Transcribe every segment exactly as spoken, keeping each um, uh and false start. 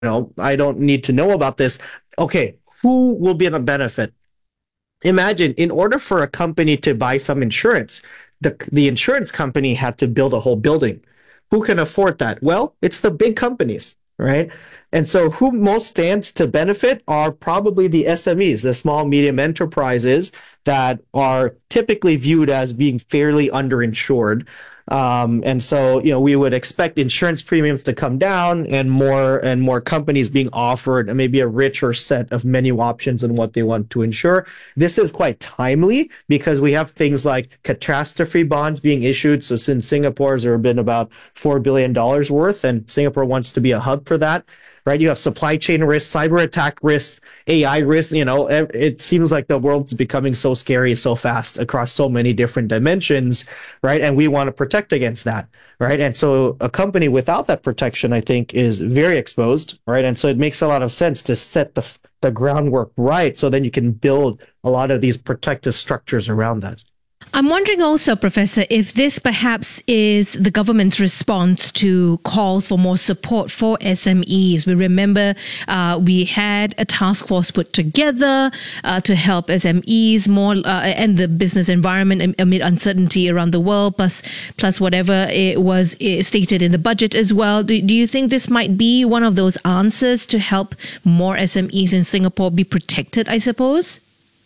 know, I don't need to know about this. Okay, who will be the benefit? Imagine in order for a company to buy some insurance, the the insurance company had to build a whole building. Who can afford that? Well, it's the big companies, right? And so who most stands to benefit are probably the S M Es, the small medium enterprises that are typically viewed as being fairly underinsured. Um, and so, you know, we would expect insurance premiums to come down and more and more companies being offered maybe a richer set of menu options on what they want to insure. This is quite timely because we have things like catastrophe bonds being issued. So since Singapore's there have been about four billion dollars worth, and Singapore wants to be a hub for that, right? You have supply chain risks, cyber attack risks, A I risks. You know, it, it seems like the world's becoming so scary so fast across so many different dimensions, right? And we want to protect against that, right? And so a company without that protection, I think, is very exposed, right? And so it makes a lot of sense to set the the groundwork right, so then you can build a lot of these protective structures around that. I'm wondering also, Professor, if this perhaps is the government's response to calls for more support for S M Es. We remember uh, we had a task force put together uh, to help S M Es more uh, and the business environment amid uncertainty around the world, plus plus whatever it was stated in the budget as well. Do, do you think this might be one of those answers to help more S M Es in Singapore be protected, I suppose?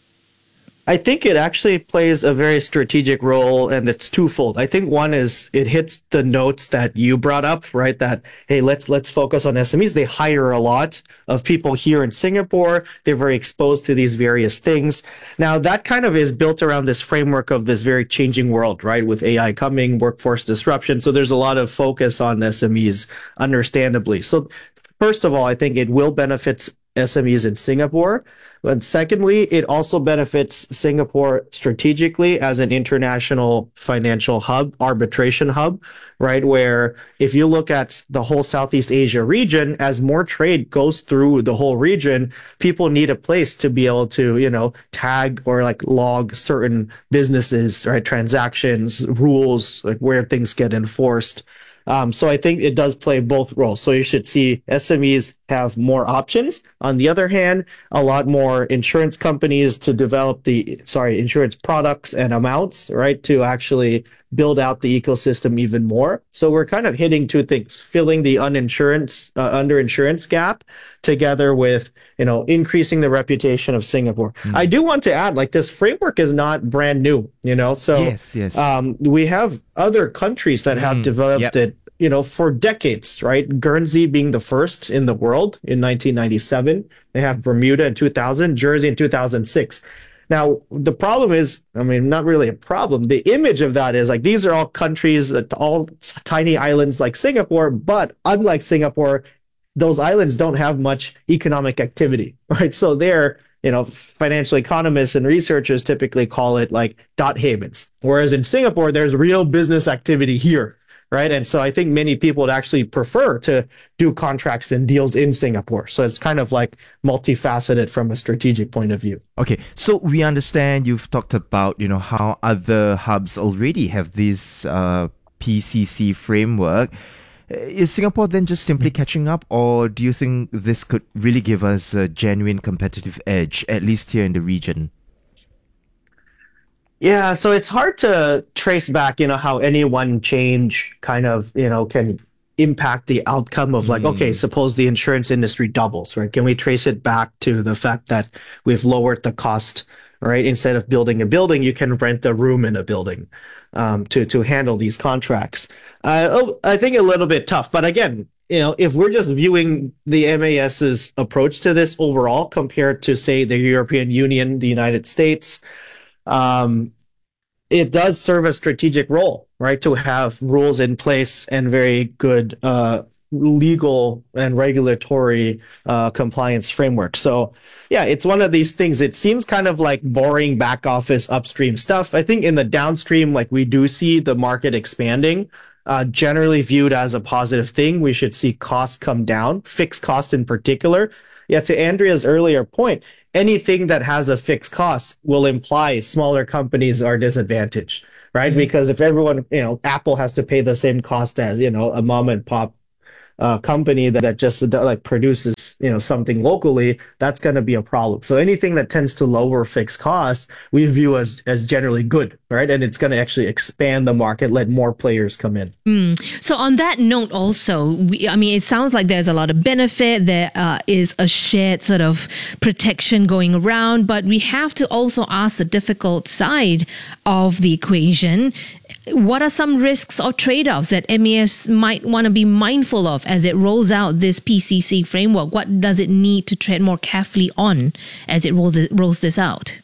I think it actually plays a very strategic role, and it's twofold. I think one is it hits the notes that you brought up, right? That, hey, let's let's focus on S M Es. They hire a lot of people here in Singapore. They're very exposed to these various things. Now, that kind of is built around this framework of this very changing world, right? With A I coming, workforce disruption. So there's a lot of focus on S M Es, understandably. So first of all, I think it will benefit S M Es in Singapore. But secondly, it also benefits Singapore strategically as an international financial hub, arbitration hub, right? Where if you look at the whole Southeast Asia region, as more trade goes through the whole region, people need a place to be able to, you know, tag or like log certain businesses, right? Transactions, rules, like where things get enforced. Um, so I think it does play both roles. So you should see S M Es have more options. On the other hand, a lot more insurance companies to develop the, sorry, insurance products and amounts, right, to actually build out the ecosystem even more. So we're kind of hitting two things, filling the uninsurance, uh, underinsurance gap together with, you know, increasing the reputation of Singapore. Mm. I do want to add, like, this framework is not brand new, you know, so yes, yes. Um, we have other countries that have mm. developed yep. it, you know, for decades, right? Guernsey being the first in the world in nineteen ninety-seven. They have Bermuda in two thousand, Jersey in two thousand six. Now, the problem is, I mean, not really a problem. The image of that is like, these are all countries, that all tiny islands like Singapore, but unlike Singapore, those islands don't have much economic activity, right? So they're, you know, financial economists and researchers typically call it like dot havens. Whereas in Singapore, there's real business activity here. Right. And so I think many people would actually prefer to do contracts and deals in Singapore. So it's kind of like multifaceted from a strategic point of view. Okay. So we understand you've talked about, you know, how other hubs already have this uh, P C C framework. Is Singapore then just simply catching up, or do you think this could really give us a genuine competitive edge, at least here in the region? Yeah, so it's hard to trace back, you know, how any one change kind of, you know, can impact the outcome of like, mm. okay, suppose the insurance industry doubles, right? Can we trace it back to the fact that we've lowered the cost, right? Instead of building a building, you can rent a room in a building um, to, to handle these contracts. Uh, oh, I think a little bit tough, but again, you know, if we're just viewing the MAS's approach to this overall compared to, say, the European Union, the United States, Um, it does serve a strategic role, right? To have rules in place and very good uh, legal and regulatory uh, compliance framework. So, yeah, it's one of these things. It seems kind of like boring back office upstream stuff. I think in the downstream, like we do see the market expanding, uh, generally viewed as a positive thing. We should see costs come down, fixed costs in particular. Yeah, to Andrea's earlier point, anything that has a fixed cost will imply smaller companies are disadvantaged, right? Mm-hmm. Because if everyone, you know, Apple has to pay the same cost as, you know, a mom and pop uh, company that, that just like produces, you know, something locally, that's going to be a problem. So anything that tends to lower fixed costs, we view as as generally good, right? And it's going to actually expand the market, let more players come in. Mm. So on that note, also, we, I mean, it sounds like there's a lot of benefit. There uh, is a shared sort of protection going around, but we have to also ask the difficult side of the equation. What are some risks or trade-offs that M A S might want to be mindful of as it rolls out this P C C framework? What does it need to tread more carefully on as it rolls it, rolls this out?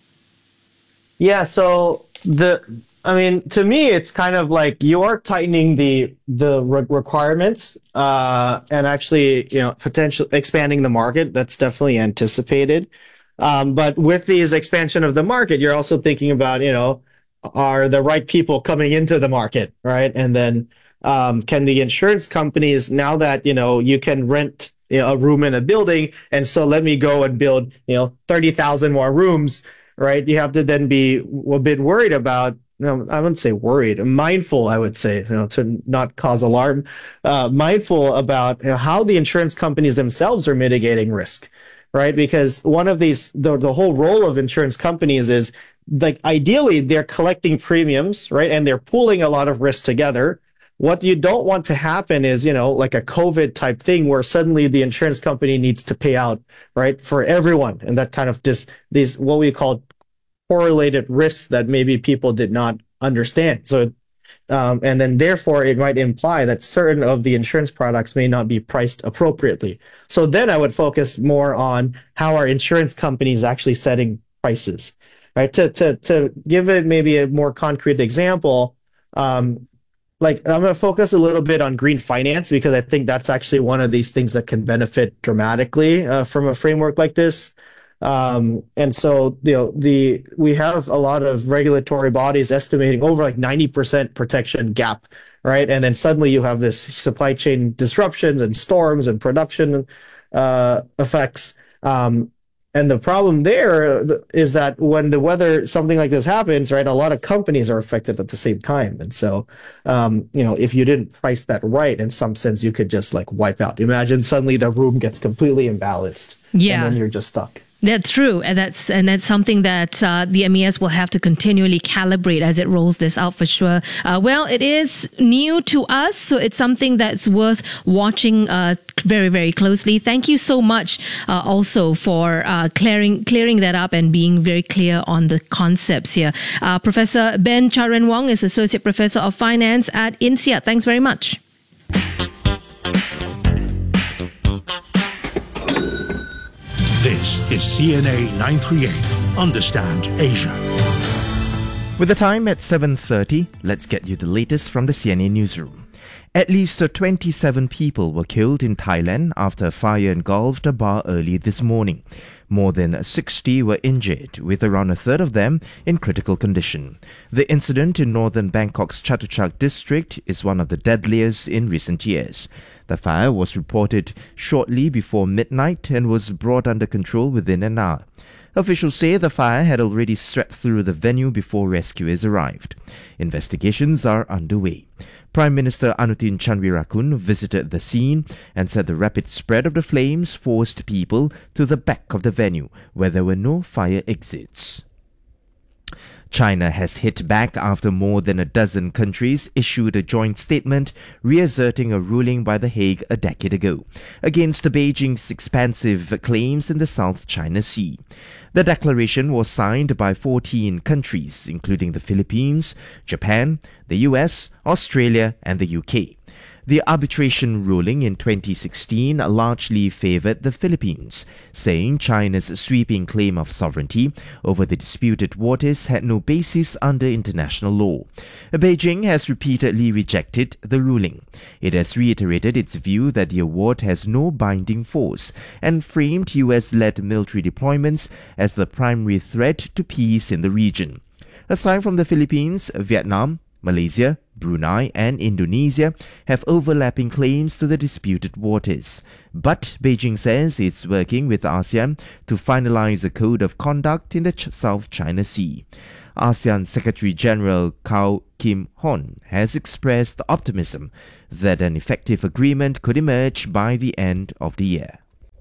Yeah, so the I mean, to me, it's kind of like you are tightening the the re- requirements uh, and actually, you know, potential expanding the market. That's definitely anticipated. Um, but with these expansion of the market, you're also thinking about, you know, are the right people coming into the market, right? And then um, can the insurance companies, now that, you know, you can rent, you know, a room in a building, and so let me go and build, you know, thirty thousand more rooms, right? You have to then be a bit worried about, no, I wouldn't say worried, mindful, I would say, you know, to not cause alarm, uh, mindful about, you know, how the insurance companies themselves are mitigating risk, right? Because one of these, the, the whole role of insurance companies is like, ideally they're collecting premiums, right? And they're pooling a lot of risk together. What you don't want to happen is, you know, like a COVID type thing where suddenly the insurance company needs to pay out, right, for everyone. And that kind of dis, these, what we call correlated risks that maybe people did not understand. So, um, and then therefore it might imply that certain of the insurance products may not be priced appropriately. So then I would focus more on how are insurance companies actually setting prices, right? To, to, to give it maybe a more concrete example, um, like I'm going to focus a little bit on green finance because I think that's actually one of these things that can benefit dramatically uh, from a framework like this. Um, and so, you know, the, we have a lot of regulatory bodies estimating over like ninety percent protection gap, right? And then suddenly you have this supply chain disruptions and storms and production, uh, effects. Um, and the problem there is that when the weather, something like this happens, right, a lot of companies are affected at the same time. And so, um, you know, if you didn't price that right, in some sense, you could just like wipe out. Imagine suddenly the room gets completely imbalanced. Yeah. And then you're just stuck. That's true, and that's and that's something that uh, the M A S will have to continually calibrate as it rolls this out for sure. Uh, well, it is new to us, so it's something that's worth watching uh, very, very closely. Thank you so much, uh, also for uh, clearing clearing that up and being very clear on the concepts here. Uh, Professor Ben Charoen Wong is Associate Professor of Finance at INSEAD. Thanks very much. This is C N A nine thirty-eight. Understand Asia. With the time at seven thirty, let's get you the latest from the C N A newsroom. At least twenty-seven people were killed in Thailand after a fire engulfed a bar early this morning. More than sixty were injured, with around a third of them in critical condition. The incident in northern Bangkok's Chatuchak district is one of the deadliest in recent years. The fire was reported shortly before midnight and was brought under control within an hour. Officials say the fire had already swept through the venue before rescuers arrived. Investigations are underway. Prime Minister Anutin Chanvirakul visited the scene and said the rapid spread of the flames forced people to the back of the venue, where there were no fire exits. China has hit back after more than a dozen countries issued a joint statement reasserting a ruling by The Hague a decade ago against Beijing's expansive claims in the South China Sea. The declaration was signed by fourteen countries, including the Philippines, Japan, the U S, Australia, and the U K. The arbitration ruling in twenty sixteen largely favored the Philippines, saying China's sweeping claim of sovereignty over the disputed waters had no basis under international law. Beijing has repeatedly rejected the ruling. It has reiterated its view that the award has no binding force and framed U S-led military deployments as the primary threat to peace in the region. Aside from the Philippines, Vietnam, Malaysia, Brunei and Indonesia have overlapping claims to the disputed waters. But Beijing says it's working with ASEAN to finalize a code of conduct in the Ch- South China Sea. ASEAN Secretary General Kao Kim Hon has expressed optimism that an effective agreement could emerge by the end of the year.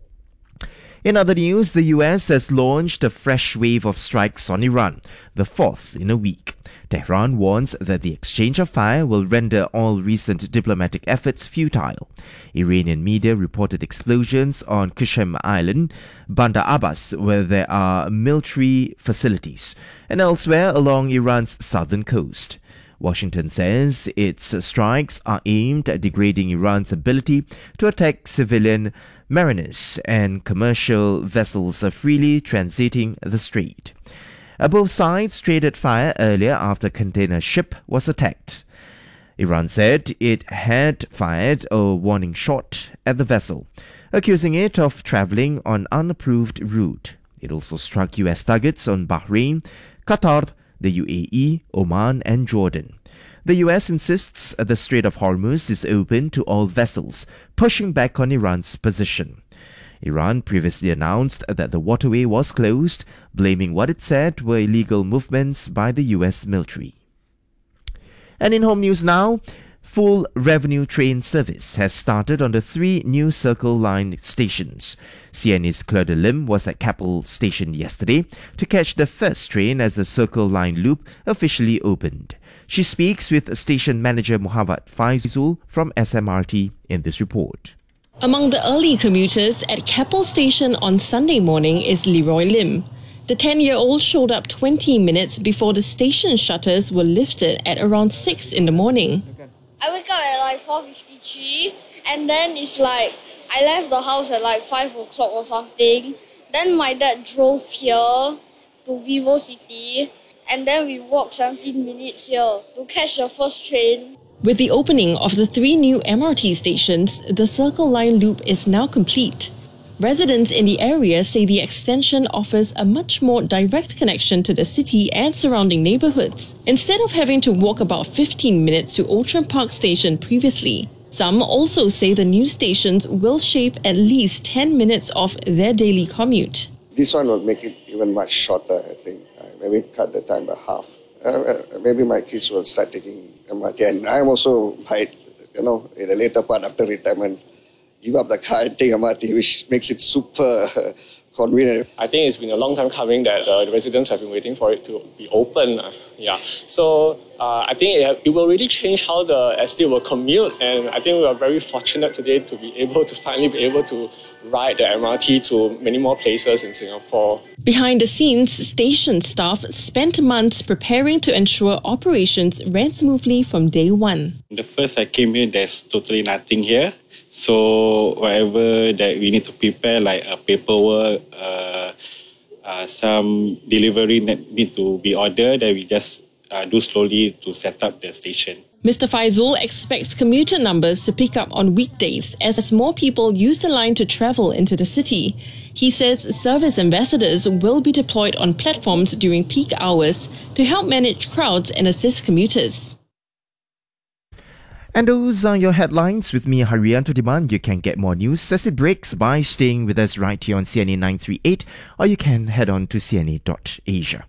In other news, the U S has launched a fresh wave of strikes on Iran, the fourth in a week. Tehran warns that the exchange of fire will render all recent diplomatic efforts futile. Iranian media reported explosions on Qushem Island, Bandar Abbas, where there are military facilities, and elsewhere along Iran's southern coast. Washington says its strikes are aimed at degrading Iran's ability to attack civilian mariners and commercial vessels freely transiting the strait. Both sides traded fire earlier after a container ship was attacked. Iran said it had fired a warning shot at the vessel, accusing it of traveling on unapproved route. It also struck U S targets on Bahrain, Qatar, the U A E, Oman and Jordan. The U S insists the Strait of Hormuz is open to all vessels, pushing back on Iran's position. Iran previously announced that the waterway was closed, blaming what it said were illegal movements by the U S military. And in home news now, full revenue train service has started on the three new Circle Line stations. C N A's Claire de Lim was at Keppel Station yesterday to catch the first train as the Circle Line loop officially opened. She speaks with station manager Muhammad Faizul from S M R T in this report. Among the early commuters at Keppel Station on Sunday morning is Leroy Lim. The ten-year-old showed up twenty minutes before the station shutters were lifted at around six in the morning. I wake up at like four fifty-three and then it's like I left the house at like five o'clock or something. Then my dad drove here to Vivo City and then we walked seventeen minutes here to catch the first train. With the opening of the three new M R T stations, the Circle Line loop is now complete. Residents in the area say the extension offers a much more direct connection to the city and surrounding neighbourhoods, instead of having to walk about fifteen minutes to Outram Park Station previously. Some also say the new stations will shave at least ten minutes off their daily commute. This one will make it even much shorter, I think. Uh, maybe cut the time by half. Uh, maybe my kids will start taking M R T. And I'm also, might, you know, in the later part after retirement, give up the car and take M R T, which makes it super uh, convenient. I think it's been a long time coming that uh, the residents have been waiting for it to be open. Uh, yeah, so uh, I think it, it will really change how the estate will commute, and I think we are very fortunate today to be able to finally be able to ride the M R T to many more places in Singapore. Behind the scenes, station staff spent months preparing to ensure operations ran smoothly from day one. The first I came here, there's totally nothing here. So whatever that we need to prepare, like a paperwork, uh, uh, some delivery that need to be ordered, that we just uh, do slowly to set up the station. Mister Faizul expects commuter numbers to pick up on weekdays as more people use the line to travel into the city. He says service ambassadors will be deployed on platforms during peak hours to help manage crowds and assist commuters. And those are your headlines. With me, Haryanto Diman. You can get more news as it breaks by staying with us right here on C N A nine three eight, or you can head on to C N A dot asia.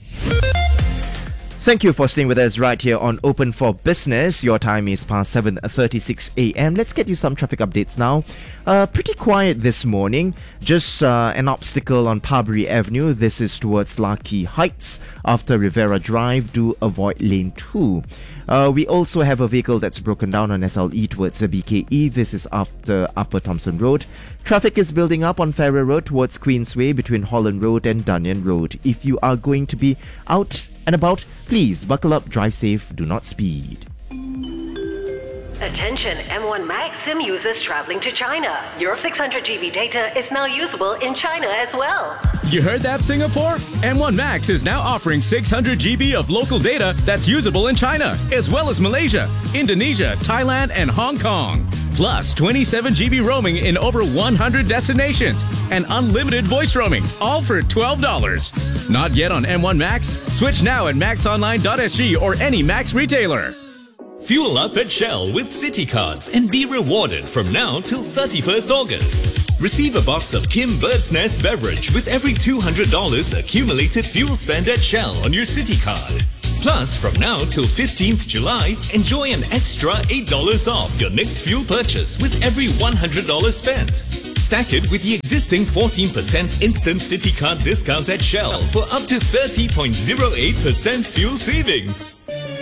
Thank you for staying with us right here on Open for Business. Your time is past seven thirty-six a m. Let's get you some traffic updates now. Uh, pretty quiet this morning. Just uh, an obstacle on Parbury Avenue. This is towards Larkey Heights. After Rivera Drive, do avoid lane two. Uh, we also have a vehicle that's broken down on S L E towards the B K E. This is after Upper Thompson Road. Traffic is building up on Farrer Road towards Queensway between Holland Road and Dunyan Road. If you are going to be out and about, please buckle up, drive safe, do not speed. Attention M one Max SIM users traveling to China. Your six hundred G B data is now usable in China as well. You heard that, Singapore? M one Max is now offering six hundred G B of local data that's usable in China, as well as Malaysia, Indonesia, Thailand, and Hong Kong. Plus twenty-seven G B roaming in over one hundred destinations and unlimited voice roaming, all for twelve dollars. Not yet on M one Max? Switch now at max online dot s g or any Max retailer. Fuel up at Shell with City Cards and be rewarded from now till thirty-first August. Receive a box of Kim Bird's Nest beverage with every two hundred dollars accumulated fuel spend at Shell on your City Card. Plus, from now till fifteenth July, enjoy an extra eight dollars off your next fuel purchase with every one hundred dollars spent. Stack it with the existing fourteen percent instant City Card discount at Shell for up to thirty point zero eight percent fuel savings.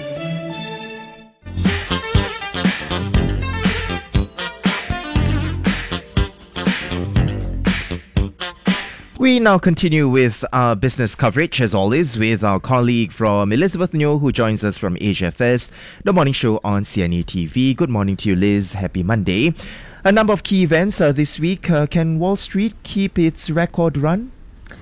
We now continue with our business coverage, as always, with our colleague from Elizabeth Nyo, who joins us from Asia First, the morning show on C N A T V. Good morning to you, Liz. Happy Monday. A number of key events uh, this week. Uh, can Wall Street keep its record run?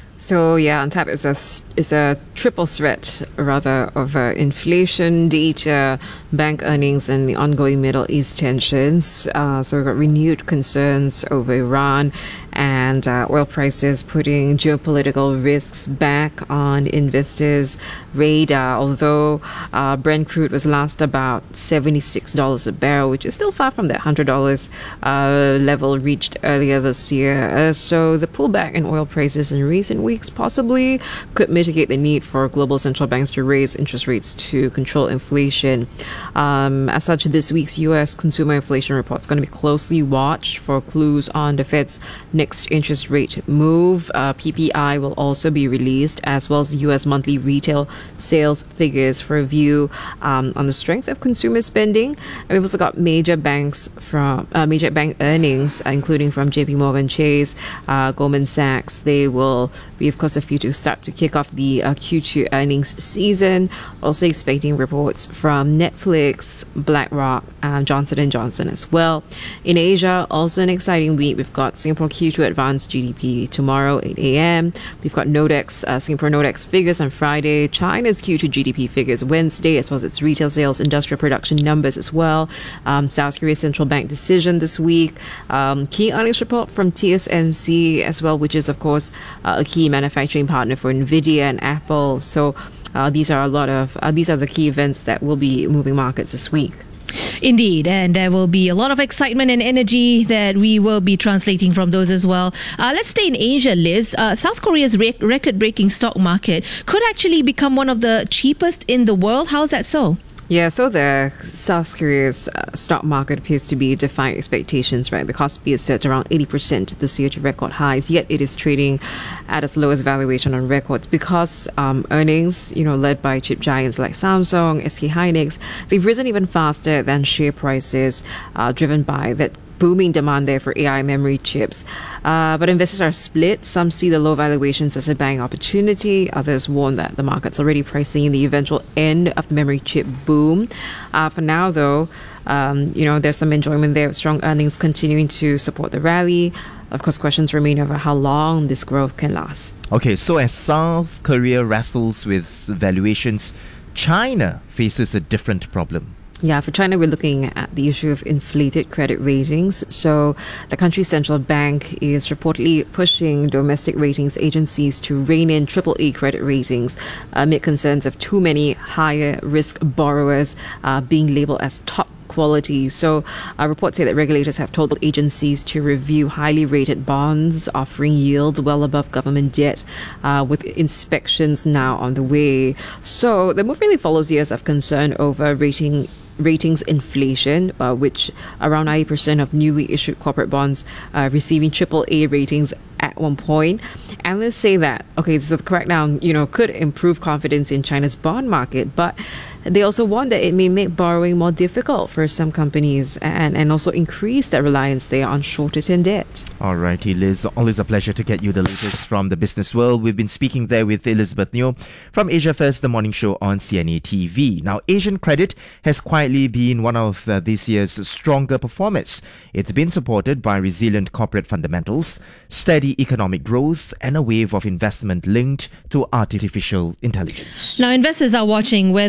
So yeah, on tap is a is a triple threat rather of uh, inflation, data, bank earnings, and the ongoing Middle East tensions. Uh, so we've got renewed concerns over Iran and uh, oil prices, putting geopolitical risks back on investors' radar. Although uh, Brent crude was last about seventy-six dollars a barrel, which is still far from that one hundred dollars uh, level reached earlier this year. Uh, so the pullback in oil prices in recent weeks possibly could mitigate the need for global central banks to raise interest rates to control inflation. Um, as such, this week's U S consumer inflation report is going to be closely watched for clues on the Fed's next interest rate move. Uh, P P I will also be released, as well as U S monthly retail sales figures for review um, on the strength of consumer spending. And we've also got major banks from uh, major bank earnings, uh, including from J P Morgan Chase, uh, Goldman Sachs. They will be, of course, a few to start to kick off the uh, Q two earnings season. Also expecting reports from Netflix, BlackRock, uh, Johnson and Johnson as well. In Asia, also an exciting week. We've got Singapore Q two advanced G D P tomorrow, eight a.m. We've got Nodex, uh, Singapore Nodex figures on Friday. China's Q two G D P figures Wednesday, as well as its retail sales, industrial production numbers as well. Um, South Korea's central bank decision this week. Um, key earnings report from T S M C as well, which is, of course, uh, a key manufacturing partner for Nvidia and Apple. So uh, these are a lot of uh, these are the key events that will be moving markets this week. Indeed, and there will be a lot of excitement and energy that we will be translating from those as well. Uh, let's stay in Asia, Liz. Uh, South Korea's re- record-breaking stock market could actually become one of the cheapest in the world. How's that so? Yeah, so the South Korea's uh, stock market appears to be defying expectations, right? The Kospi is set around eighty percent this year to record highs, yet it is trading at its lowest valuation on records because um, earnings, you know, led by chip giants like Samsung, S K Hynix, they've risen even faster than share prices, uh, driven by that booming demand there for A I memory chips. Uh, but investors are split. Some see the low valuations as a buying opportunity. Others warn that the market's already pricing in the eventual end of the memory chip boom. Uh, for now, though, um, you know, there's some enjoyment there with strong earnings continuing to support the rally. Of course, questions remain over how long this growth can last. Okay, so as South Korea wrestles with valuations, China faces a different problem. Yeah, for China, we're looking at the issue of inflated credit ratings. So the country's central bank is reportedly pushing domestic ratings agencies to rein in triple A credit ratings amid concerns of too many higher risk borrowers uh, being labeled as top quality. So uh, reports say that regulators have told agencies to review highly rated bonds offering yields well above government debt, uh, with inspections now on the way. So the move really follows years of concern over rating ratings inflation, uh, which around ninety percent of newly issued corporate bonds uh, receiving triple A ratings at one point. Analysts say that, okay, so the crackdown, you know, could improve confidence in China's bond market, but they also warn that it may make borrowing more difficult for some companies and, and also increase their reliance there on shorter-term debt. All righty, Liz. Always a pleasure to get you the latest from the business world. We've been speaking there with Elizabeth Nyo from Asia First, the morning show on C N A T V. Now, Asian credit has quietly been one of uh, this year's stronger performers. It's been supported by resilient corporate fundamentals, steady economic growth, and a wave of investment linked to artificial intelligence. Now, investors are watching whether the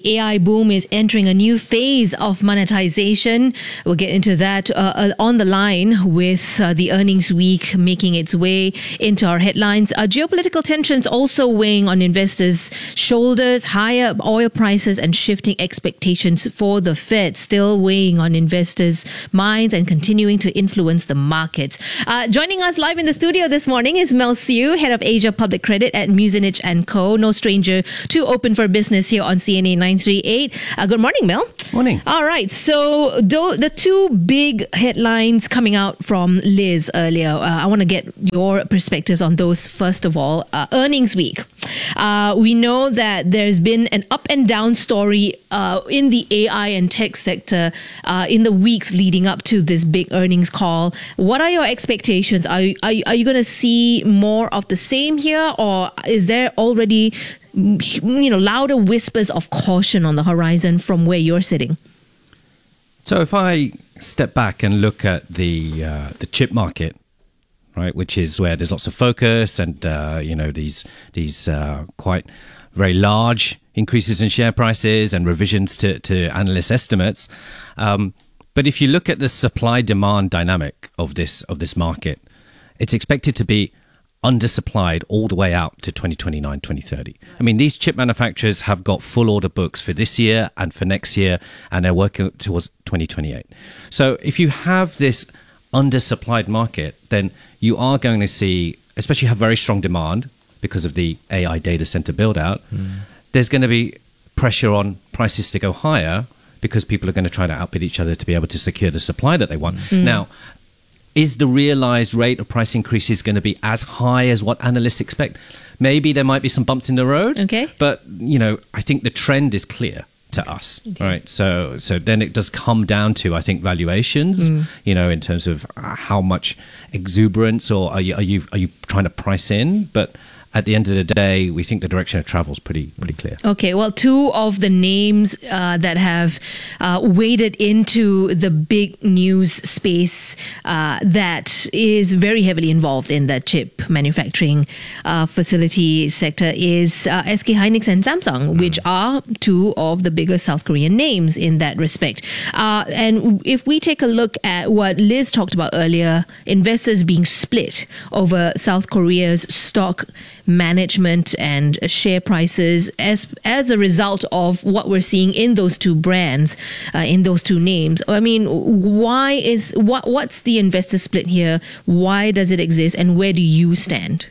A I boom is entering a new phase of monetization. We'll get into that uh, on the line with uh, the earnings week making its way into our headlines. Uh, geopolitical tensions also weighing on investors' shoulders, higher oil prices and shifting expectations for the Fed still weighing on investors' minds and continuing to influence the markets. Uh, joining us live in the studio this morning is Mel Siu, Head of Asia Public Credit at Muzinich and Co. No stranger to Open for Business here on C N A nine three eight. Uh, good morning, Mel. Morning. All right. So do, the two big headlines coming out from Liz earlier, uh, I want to get your perspectives on those first of all. Uh, earnings week. Uh, we know that there's been an up and down story uh, in the A I and tech sector uh, in the weeks leading up to this big earnings call. What are your expectations? Are, are, are you going to see more of the same here, or is there already, you know, louder whispers of caution on the horizon from where you're sitting? So if I step back and look at the uh, the chip market, right, which is where there's lots of focus and uh, you know these these uh, quite very large increases in share prices and revisions to to analyst estimates. Um, but if you look at the supply demand dynamic of this of this market, it's expected to be undersupplied all the way out to twenty twenty-nine, twenty thirty. I mean, these chip manufacturers have got full order books for this year and for next year, and they're working towards twenty twenty-eight. So if you have this undersupplied market, then you are going to see, especially have very strong demand because of the A I data center build out, mm. there's going to be pressure on prices to go higher because people are going to try to outbid each other to be able to secure the supply that they want. Mm. Now, is the realized rate of price increases going to be as high as what analysts expect? Maybe there might be some bumps in the road. Okay. But, you know, I think the trend is clear to us, okay. right? So so then it does come down to, I think, valuations, mm. you know, in terms of how much exuberance or are you, are you, are you trying to price in? But at the end of the day, we think the direction of travel is pretty pretty clear. Okay, well, two of the names uh, that have uh, waded into the big news space uh, that is very heavily involved in the chip manufacturing uh, facility sector is uh, S K Hynix and Samsung, mm. which are two of the bigger South Korean names in that respect. Uh, and if we take a look at what Liz talked about earlier, investors being split over South Korea's stock management and share prices as as a result of what we're seeing in those two brands, uh, in those two names. I mean, why is what what's the investor split here? Why does it exist, and where do you stand?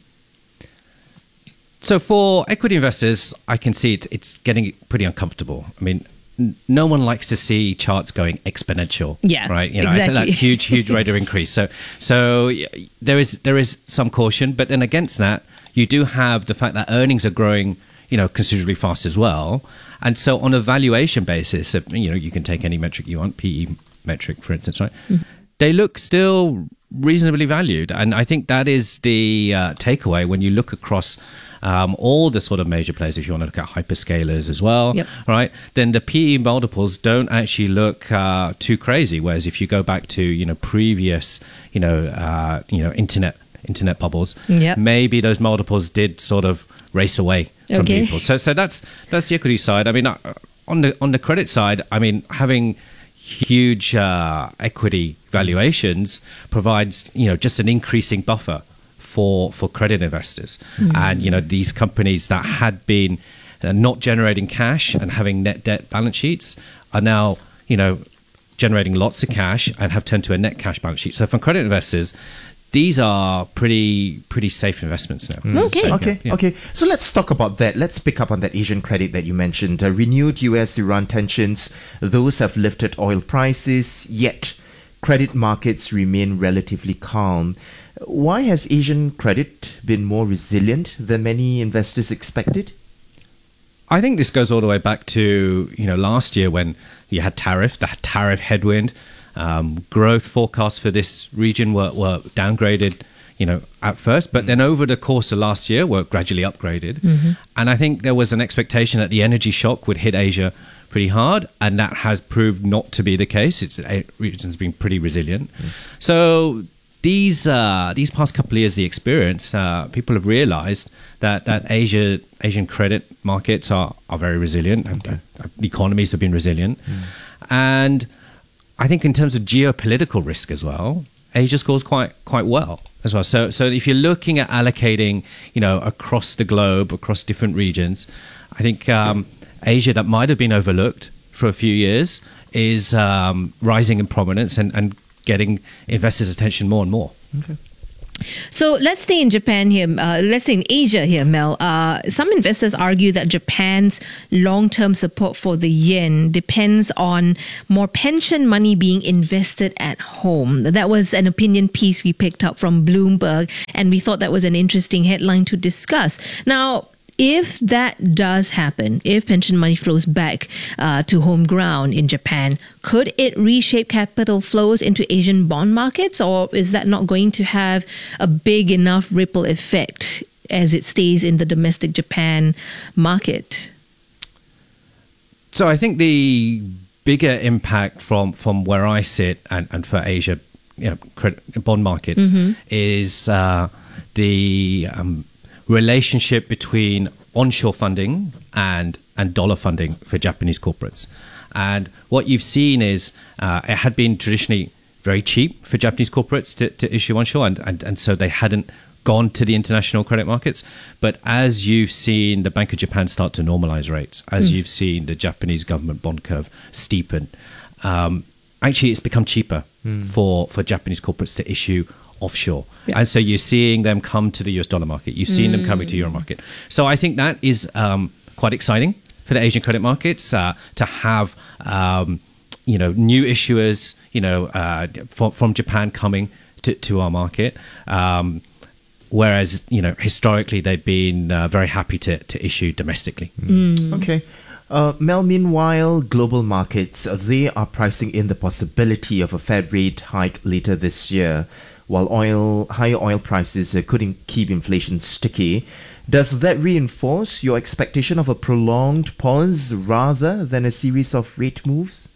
So for equity investors, I can see it, it's getting pretty uncomfortable. I mean, n- no one likes to see charts going exponential. Yeah, right. You know, exactly. It's that huge, huge rate of increase. So, so there is there is some caution, but then against that, you do have the fact that earnings are growing, you know, considerably fast as well. And so on a valuation basis, you know, you can take any metric you want, P E metric, for instance, right? Mm-hmm. They look still reasonably valued. And I think that is the uh, takeaway when you look across um, all the sort of major players, if you want to look at hyperscalers as well, yep. right? Then the P E multiples don't actually look uh, too crazy. Whereas if you go back to, you know, previous, you know, uh, you know, internet internet bubbles, yep. maybe those multiples did sort of race away from okay. people. So so that's that's the equity side. I mean, uh, on the on the credit side, I mean, having huge uh, equity valuations provides, you know, just an increasing buffer for for credit investors. Mm. And, you know, these companies that had been uh, not generating cash and having net debt balance sheets are now, you know, generating lots of cash and have turned to a net cash balance sheet. So for credit investors, these are pretty pretty safe investments now. Mm. Okay. So, okay. Yeah. Okay. So let's talk about that. Let's pick up on that Asian credit that you mentioned. Uh, renewed U S Iran tensions, those have lifted oil prices, yet credit markets remain relatively calm. Why has Asian credit been more resilient than many investors expected? I think this goes all the way back to, you know, last year when you had tariff, that tariff headwind. Um, growth forecasts for this region were, were downgraded, you know, at first, but then over the course of last year were gradually upgraded. Mm-hmm. And I think there was an expectation that the energy shock would hit Asia pretty hard, and that has proved not to be the case. It's the region's been pretty resilient. Mm. So these uh, these past couple of years, the experience, uh, people have realized that, that Asia Asian credit markets are, are very resilient. Okay. The economies have been resilient. Mm. And I think in terms of geopolitical risk as well, Asia scores quite quite well as well. So so if you're looking at allocating, you know, across the globe, across different regions, I think um, Asia, that might have been overlooked for a few years, is um, rising in prominence and, and getting investors' attention more and more. Okay. So let's stay in Japan here. Uh, let's stay in Asia here, Mel. Uh, some investors argue that Japan's long-term support for the yen depends on more pension money being invested at home. That was an opinion piece we picked up from Bloomberg, and we thought that was an interesting headline to discuss. Now, if that does happen, if pension money flows back uh, to home ground in Japan, could it reshape capital flows into Asian bond markets, or is that not going to have a big enough ripple effect as it stays in the domestic Japan market? So I think the bigger impact from, from where I sit and, and for Asia, you know, credit, bond markets mm-hmm. is uh, the um, relationship between onshore funding and and dollar funding for Japanese corporates. And what you've seen is uh, it had been traditionally very cheap for Japanese corporates to, to issue onshore, and, and, and so they hadn't gone to the international credit markets. But as you've seen the Bank of Japan start to normalize rates, as mm. you've seen the Japanese government bond curve steepen, um, actually it's become cheaper mm. for, for Japanese corporates to issue offshore. Yeah. And so you're seeing them come to the U S dollar market. You've seen mm. them coming to Euro market. So I think that is um, quite exciting for the Asian credit markets uh, to have, um, you know, new issuers, you know, uh, from, from Japan coming to, to our market. Um, whereas, you know, historically they've been uh, very happy to, to issue domestically. Mm. Okay. Uh, Mel, meanwhile, global markets, uh, they are pricing in the possibility of a Fed rate hike later this year. While oil, higher oil prices uh, could keep inflation sticky, does that reinforce your expectation of a prolonged pause rather than a series of rate moves?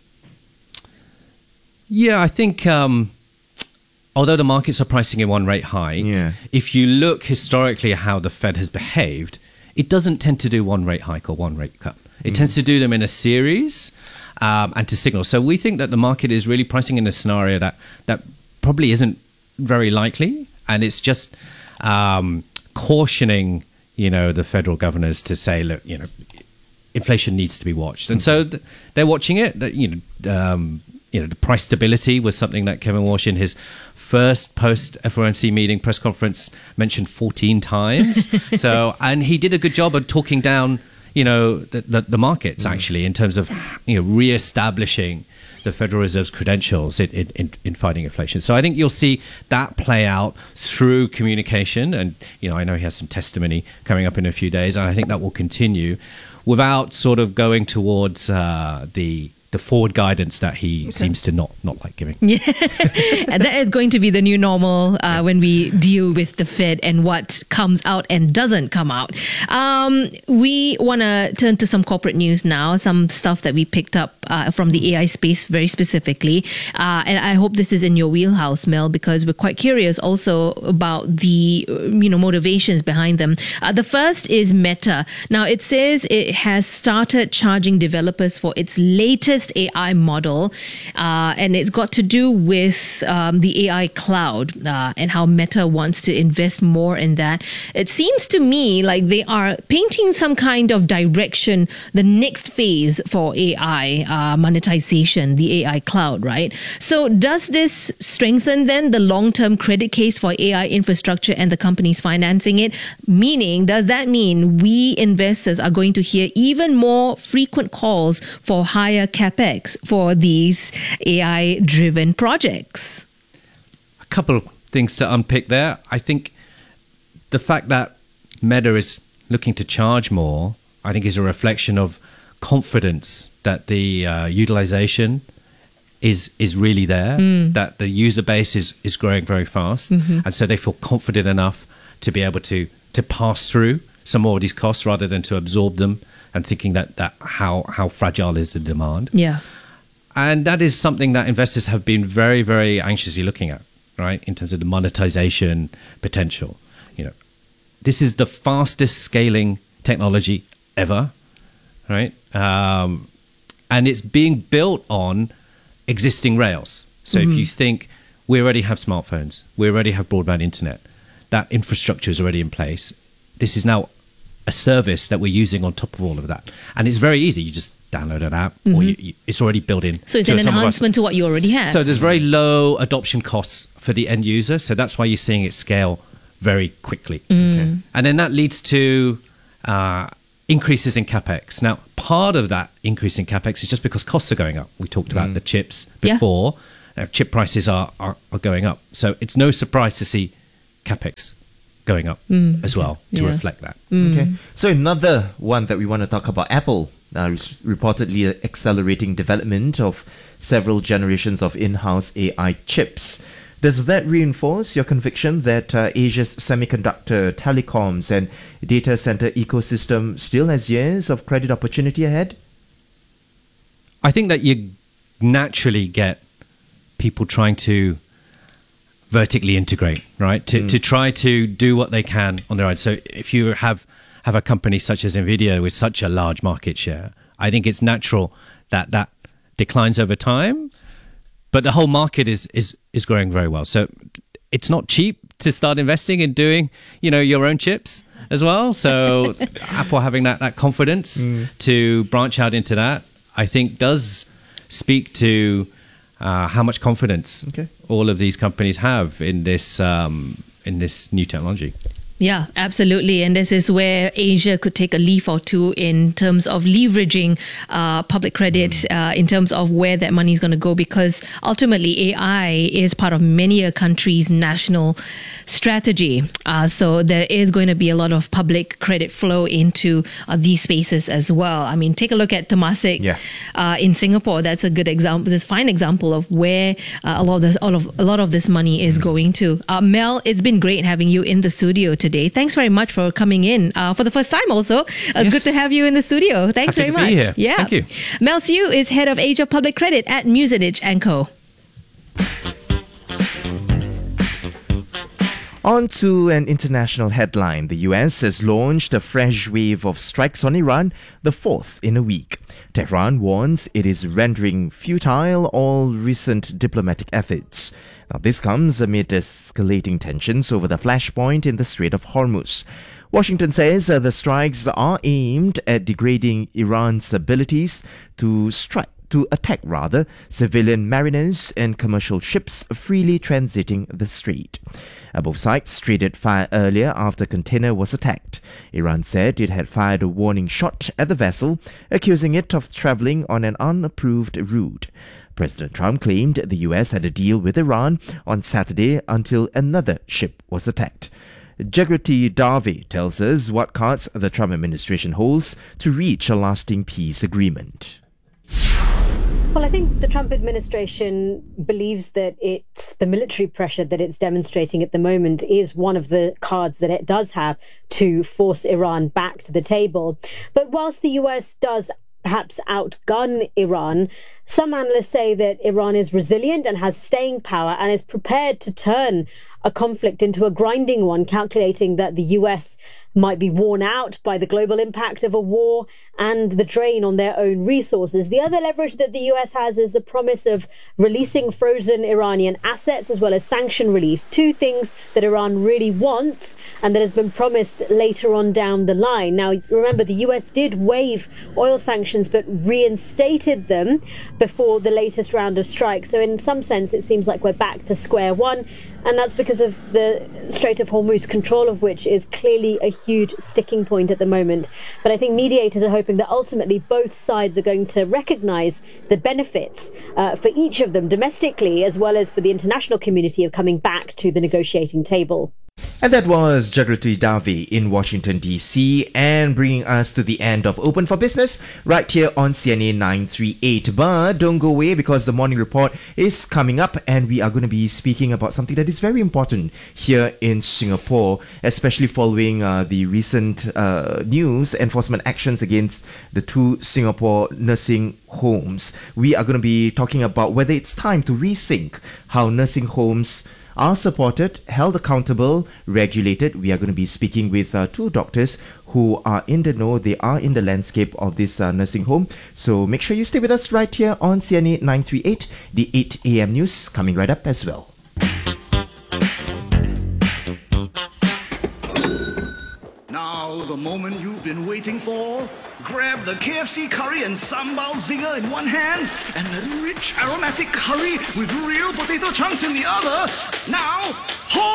Yeah, I think um, although the markets are pricing in one rate hike, yeah. if you look historically at how the Fed has behaved, it doesn't tend to do one rate hike or one rate cut. It mm. tends to do them in a series um, and to signal. So we think that the market is really pricing in a scenario that, that probably isn't very likely, and it's just um, cautioning, you know, the federal governors to say, look, you know, inflation needs to be watched, and so th- they're watching it. That you know, um, you know, the price stability was something that Kevin Walsh in his first post F O M C meeting press conference mentioned fourteen times. So, and he did a good job of talking down, you know, the, the, the markets mm. actually in terms of, you know, re-establishing the Federal Reserve's credentials in, in, in fighting inflation. So I think you'll see that play out through communication. And, you know, I know he has some testimony coming up in a few days, and I think that will continue without sort of going towards uh, the the forward guidance that he okay. seems to not not like giving. Yeah, and that is going to be the new normal uh, yeah. when we deal with the Fed and what comes out and doesn't come out. Um, we want to turn to some corporate news now, some stuff that we picked up uh, from the A I space very specifically. Uh, and I hope this is in your wheelhouse, Mel, because we're quite curious also about the you know motivations behind them. Uh, the first is Meta. Now, it says it has started charging developers for its latest A I model, uh, and it's got to do with um, the A I cloud uh, and how Meta wants to invest more in that. It seems to me like they are painting some kind of direction, the next phase for A I uh, monetization, the A I cloud, right? So does this strengthen then the long-term credit case for A I infrastructure and the companies financing it? Meaning, does that mean we investors are going to hear even more frequent calls for higher capex for these A I-driven projects? A couple of things to unpick there. I think the fact that Meta is looking to charge more, I think, is a reflection of confidence that the uh, utilization is is really there, mm. that the user base is, is growing very fast, mm-hmm. and so they feel confident enough to be able to to pass through some more of these costs rather than to absorb them, and thinking that, that how, how fragile is the demand. Yeah. And that is something that investors have been very, very anxiously looking at. right, in terms of the monetization potential. You know, this is the fastest scaling technology ever, right? Um, and it's being built on existing rails. So Mm-hmm. if you think we already have smartphones, we already have broadband internet, that infrastructure is already in place. This is now a service that we're using on top of all of that. And it's very easy. You just download an app, or you, you, it's already built in. So it's to an some of our- enhancement to what you already have. So there's very low adoption costs for the end user. So that's why you're seeing it scale very quickly. Mm. And then that leads to uh, increases in capex. Now, part of that increase in capex is just because costs are going up. We talked about the chips Yeah. before. Uh, chip prices are, are, are going up. So it's no surprise to see capex going up Mm. as well to Yeah. reflect that. Okay. So another one that we want to talk about, Apple, uh, is reportedly accelerating development of several generations of in-house A I chips. Does that reinforce your conviction that uh, Asia's semiconductor, telecoms, and data center ecosystem still has years of credit opportunity ahead? I think that you naturally get people trying to vertically integrate, right? To, Mm. to try to do what they can on their own. So if you have have a company such as Nvidia with such a large market share, I think it's natural that that declines over time. But the whole market is is is growing very well. So it's not cheap to start investing in doing, you know, your own chips as well. So Apple having that that confidence Mm. to branch out into that, I think does speak to uh, how much confidence Okay. all of these companies have in this um, in this new technology. Yeah, absolutely. And this is where Asia could take a leaf or two in terms of leveraging uh, public credit, uh, in terms of where that money is going to go, because ultimately A I is part of many a country's national strategy. Uh, so there is going to be a lot of public credit flow into uh, these spaces as well. I mean, take a look at Temasek Yeah. uh, in Singapore. That's a good example. This fine example of where uh, a lot of this, all of a lot of this money is going to. Uh, Mel, it's been great having you in the studio today. Thanks very much for coming in uh, for the first time. Also, it's Yes. good to have you in the studio. Thanks Happy very to be much. here. Yeah, Thank you. Mel Siu is head of Asia Public Credit at Musidich and Co. On to an international headline. The U S has launched a fresh wave of strikes on Iran, the fourth in a week. Tehran warns it is rendering futile all recent diplomatic efforts. Now, this comes amid escalating tensions over the flashpoint in the Strait of Hormuz. Washington says uh, the strikes are aimed at degrading Iran's abilities to strike. to attack rather civilian mariners and commercial ships freely transiting the strait. Uh, both sides traded fire earlier after a container was attacked. Iran said it had fired a warning shot at the vessel, accusing it of traveling on an unapproved route. President Trump claimed the U S had a deal with Iran on Saturday until another ship was attacked. Jagrati Darve tells us what cards the Trump administration holds to reach a lasting peace agreement. Well, I think the Trump administration believes that it's the military pressure that it's demonstrating at the moment is one of the cards that it does have to force Iran back to the table. But whilst the U S does perhaps outgun Iran, some analysts say that Iran is resilient and has staying power and is prepared to turn a conflict into a grinding one, calculating that the U S might be worn out by the global impact of a war and the drain on their own resources. The other leverage that the U S has is the promise of releasing frozen Iranian assets as well as sanction relief, two things that Iran really wants and that has been promised later on down the line. Now, remember, the U S did waive oil sanctions but reinstated them before the latest round of strikes. So in some sense, it seems like we're back to square one. And that's because of the Strait of Hormuz, control of which is clearly a huge sticking point at the moment. But I think mediators are hoping that ultimately both sides are going to recognize the benefits uh, for each of them domestically as well as for the international community of coming back to the negotiating table. And that was Jagrati Darve in Washington, D C, and bringing us to the end of Open for Business right here on C N A nine three eight. But don't go away, because the morning report is coming up and we are going to be speaking about something that is very important here in Singapore, especially following uh, the recent uh, news enforcement actions against the two Singapore nursing homes. We are going to be talking about whether it's time to rethink how nursing homes are supported, held accountable, regulated? We are going to be speaking with uh, two doctors who are in the know. They are in the landscape of this uh, nursing home. So make sure you stay with us right here on C N A nine three eight, the eight a.m. news coming right up as well. Now, the moment you've been waiting for. Grab the K F C curry and sambal zinger in one hand and the rich aromatic curry with real potato chunks in the other. Now, ho!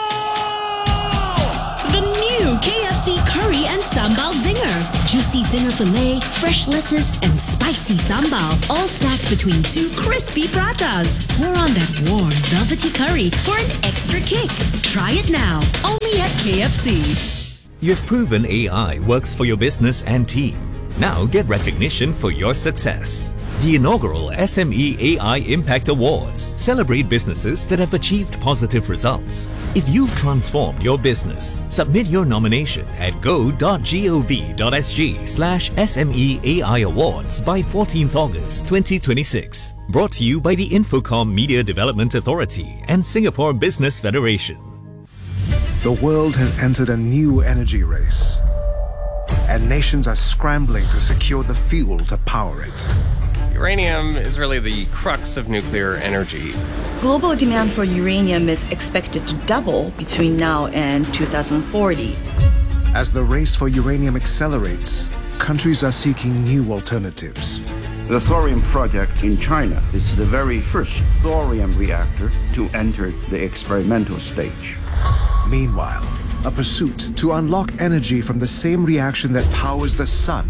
The new K F C curry and sambal zinger. Juicy zinger filet, fresh lettuce and spicy sambal, all stacked between two crispy pratas. Pour on that warm, velvety curry for an extra kick. Try it now, only at K F C. You've proven A I works for your business and team. Now get recognition for your success. The inaugural S M E A I Impact Awards celebrate businesses that have achieved positive results. If you've transformed your business, submit your nomination at go.gov.sg slash SMEAI Awards by fourteenth August twenty twenty-six. Brought to you by the Infocom Media Development Authority and Singapore Business Federation. The world has entered a new energy race, and nations are scrambling to secure the fuel to power it. Uranium is really the crux of nuclear energy. Global demand for uranium is expected to double between now and two thousand forty. As the race for uranium accelerates, countries are seeking new alternatives. The thorium project in China is the very first thorium reactor to enter the experimental stage. Meanwhile, a pursuit to unlock energy from the same reaction that powers the sun.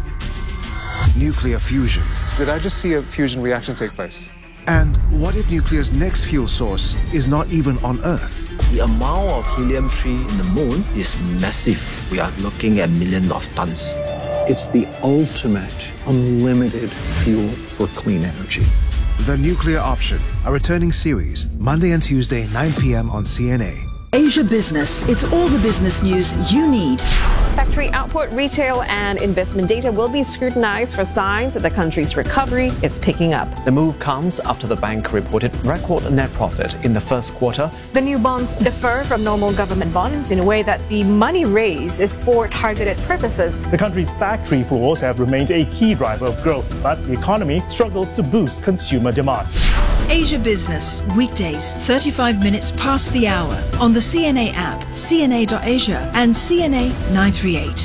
Nuclear fusion. Did I just see a fusion reaction take place? And what if nuclear's next fuel source is not even on Earth? The amount of helium three in the moon is massive. We are looking at millions of tons. It's the ultimate unlimited fuel for clean energy. The Nuclear Option, a returning series, Monday and Tuesday, nine p.m. on C N A. Asia Business. It's all the business news you need. Factory output, retail, and investment data will be scrutinized for signs that the country's recovery is picking up. The move comes after the bank reported record net profit in the first quarter. The new bonds differ from normal government bonds in a way that the money raised is for targeted purposes. The country's factory floors have remained a key driver of growth, but the economy struggles to boost consumer demand. Asia Business, weekdays, thirty-five minutes past the hour, on the C N A app, C N A dot asia and C N A nine three eight.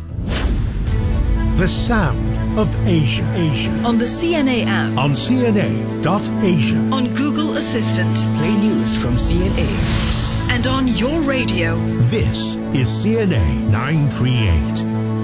The sound of Asia. Asia. On the C N A app. On C N A dot asia. On Google Assistant. Play news from C N A. And on your radio. This is C N A nine three eight.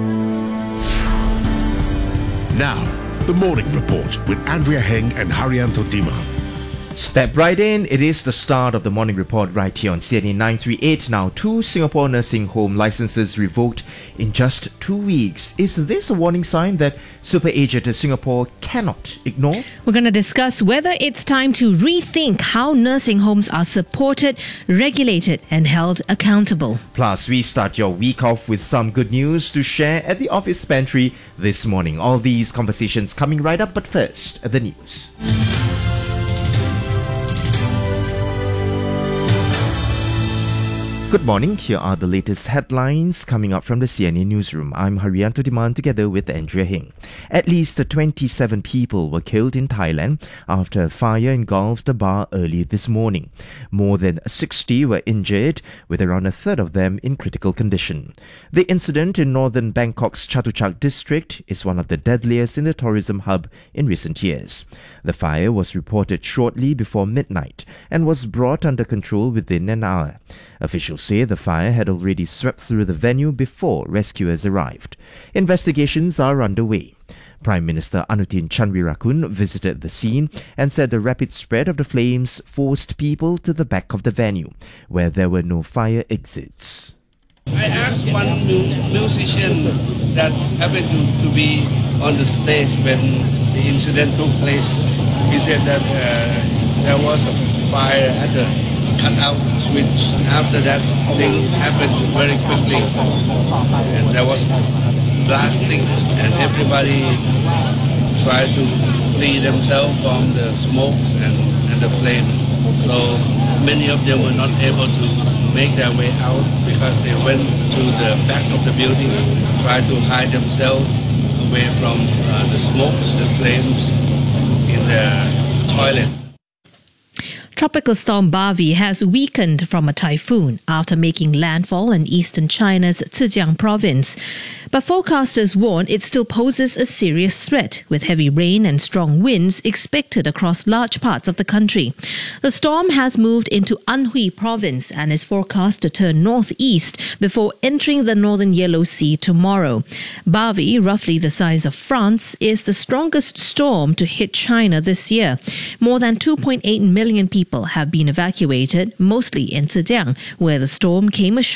Now, the Morning Report with Andrea Heng and Haryanto Dima. Step right in. It is the start of the Morning Report right here on C N A nine three eight. Now, two Singapore nursing home licenses revoked in just two weeks. Is this a warning sign that Super Asia to Singapore cannot ignore? We're going to discuss whether it's time to rethink how nursing homes are supported, regulated, and held accountable. Plus, we start your week off with some good news to share at the office pantry this morning. All these conversations coming right up, but first, the news. Good morning. Here are the latest headlines coming up from the C N A newsroom. I'm Haryanto Diman together with Andrea Heng. At least twenty-seven people were killed in Thailand after a fire engulfed a bar early this morning. More than sixty were injured, with around a third of them in critical condition. The incident in northern Bangkok's Chatuchak district is one of the deadliest in the tourism hub in recent years. The fire was reported shortly before midnight and was brought under control within an hour. Officials say the fire had already swept through the venue before rescuers arrived. Investigations are underway. Prime Minister Anutin Chanvirakul visited the scene and said the rapid spread of the flames forced people to the back of the venue, where there were no fire exits. I asked one musician that happened to, to be on the stage when the incident took place. He said that uh, there was a fire at the cut-out switch. After that, thing happened very quickly, and there was blasting, and everybody tried to flee themselves from the smoke and, and the flame. So many of them were not able to make their way out because they went to the back of the building, tried to hide themselves away from uh, the smokes and flames in the toilet. Tropical storm Bavi has weakened from a typhoon after making landfall in eastern China's Zhejiang province. But forecasters warn it still poses a serious threat, with heavy rain and strong winds expected across large parts of the country. The storm has moved into Anhui province and is forecast to turn northeast before entering the northern Yellow Sea tomorrow. Bavi, roughly the size of France, is the strongest storm to hit China this year. More than two point eight million people have been evacuated, mostly in Zhejiang, where the storm came ashore